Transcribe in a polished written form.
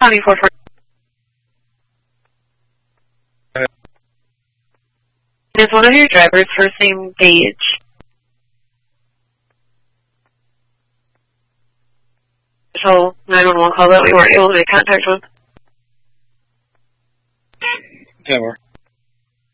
County 440. Is one of your drivers first name Gage? So 911 call that we weren't able to make contact with. Yeah, we're.